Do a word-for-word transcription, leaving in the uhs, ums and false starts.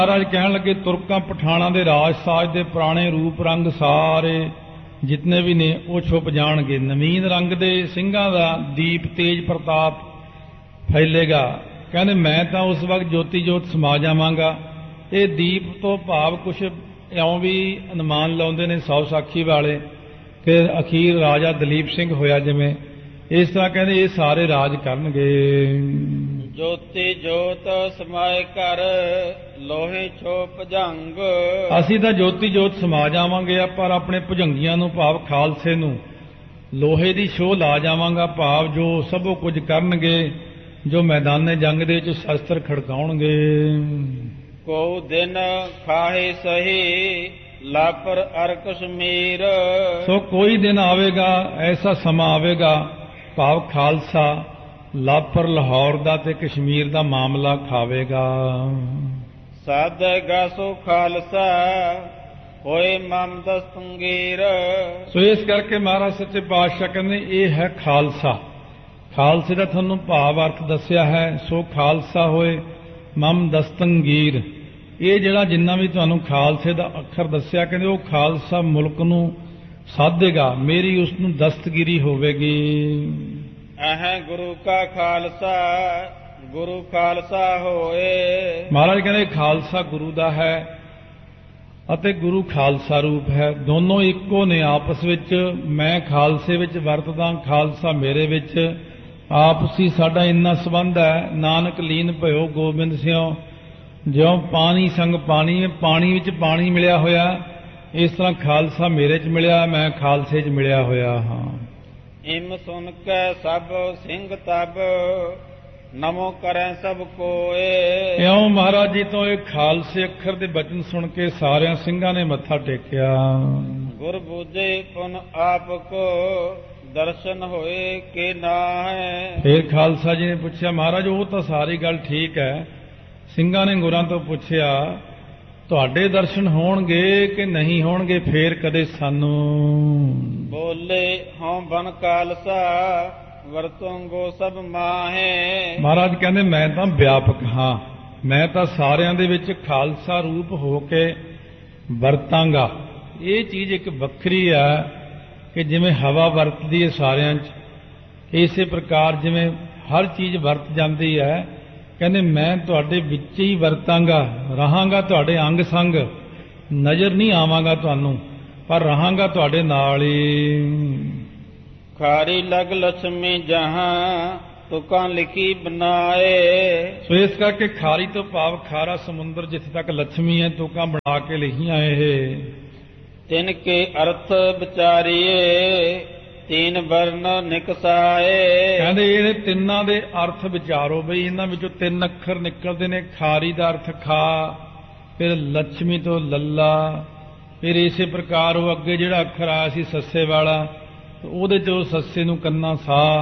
महाराज कहन लगे तुर्कां पठाणा दे राज साज दे पुराने रूप रंग सारे जितने भी ने वो छुप जाणगे। नवीन रंग दे ਸਿੰਘਾਂ ਦਾ दीप तेज प्रताप फैलेगा। कहने मैं तो उस वक्त ज्योति जोत समा जावांगा। ये दीप तो भाव कुछ इउं भी अनुमान लाउंदे ने सौ साखी वाले कि अखीर राजा दलीप सिंह होया जिवें, इस तरह कहते ये सारे राज करनगे। ज्योति जोत समाए कर लोहे छो भुजंग। असीं तां ज्योति जोत समा जावांगे पर अपने भुजंगियां नूं भाव खालसे नूं लोहे दी शोह ला जावांगा। भाव जो सबो कुछ करनगे, जो मैदाने जंग दे विच शस्त्र खड़काउणगे। को दिन खाहे सही लापर अर कश्मीर। सो कोई दिन आवेगा, ऐसा समा आवेगा भाव खालसा लापर लाहौर दा ते कश्मीर दा मामला खावेगा। साधेगा सो खालसा होए मम दस्तंगीर। सो इस करके महाराज सच्चे पातशाह कहते ये है खालसा। खालसे का थानू भाव अर्थ दसिया है। सो खालसा होए मम दस्तंगीर। ये जिहड़ा जिन्ना भी तुहानू खालसे का अखर दसिया कहते वो खालसा मुल्क नू साधेगा, मेरी उसनू दस्तगिरी होवेगी। अह गुरु का खालसा गुरु खालसा होए। महाराज कहते खालसा गुरु दा है ਅਤੇ गुरु खालसा रूप है। दोनों इक्को ने आपस विच। मैं खालसे विच वरतदा, खालसा मेरे विच। आपसी साडा इन्ना संबंध है। नानक लीन भयो गोबिंद सिंह ज्यों पानी संग पानी में, पानी विच पानी मिलिया होया, इस तरह खालसा मेरे च मिलिया, मैं खालसे च मिलिया होया हाँ। इम सुन के सब सिंह तब नमो करें सब कोए। इउं महाराज जी तो एक खालसे अखर दे बचन सुन के सारियां ਸਿੰਘਾਂ ने मत्था टेकिया। गुर बूझे पुन आप को दर्शन होए के ना है। फिर खालसा जी ने पूछा महाराज वो तो सारी गल ठीक है। ਸਿੰਘਾਂ ने गुरां तो पूछया ਤੁਹਾਡੇ दर्शन होणगे कि नहीं होणगे फिर कदे सानू। बोले हों बन खालसा वरतोंगो सब माहे। महाराज कहते मैं तो व्यापक हाँ, मैं तो सारियां दे विच खालसा रूप हो के वरतांगा। ये चीज एक वक्री है कि जिवें हवा वरतदी है सारियां च, इसे प्रकार जिवें हर चीज वरत जाती है। कहते मैं तुहाडे विच ही वरतांगा, रहांगा तुहाडे अंग संग, नजर नहीं आवांगा तुहानू पर रहांगा तुहाडे नाल ही। खारी लग लक्ष्मी जहां तुकां लिखी बनाए। सो इस करके खारी तो भाव खारा समुंदर जिथे तक लक्ष्मी है तुकां बना के लिखियां है। तिनके अर्थ विचारिए तीन वर्ण निकसाए। कहते ये तिन्ना दे अर्थ विचारो बई इन्हां विचों तीन अखर निकलते ने। खारी दा अर्थ खा, फिर लक्ष्मी तो लल्ला, फिर इसे प्रकार वो अगे जिहड़ा अखर आया सी सस्से वाला, ਉਹਦੇ ਚੋਂ ਸੱਸੇ ਨੂੰ ਕੰਨਾ ਸਾ